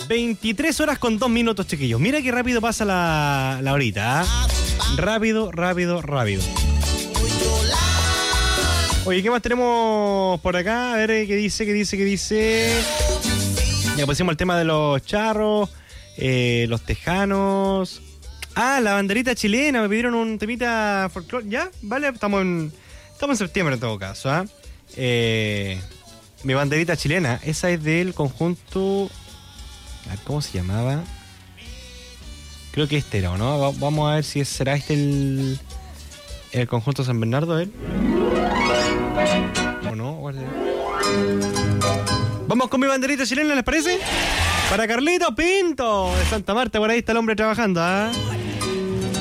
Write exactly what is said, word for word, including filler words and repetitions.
veintitrés horas con dos minutos, chiquillos. Mira qué rápido pasa la, la horita, ¿eh? Rápido, rápido, rápido. Oye, ¿qué más tenemos por acá? A ver, ¿qué dice, qué dice, qué dice? Ya pusimos el tema de los charros, eh, los tejanos. Ah, la banderita chilena, me pidieron un temita folclore. ¿Ya? Vale, estamos en, estamos en septiembre en todo caso, ¿eh? Eh, mi banderita chilena, esa es del conjunto... ¿Cómo se llamaba? Creo que este era, ¿o no? Vamos a ver si será este el, el conjunto San Bernardo, ¿eh? ¿O no? Vamos con mi banderita chilena, ¿les parece? Para Carlito Pinto de Santa Marta, por ahí está el hombre trabajando, ¿ah? ¿eh?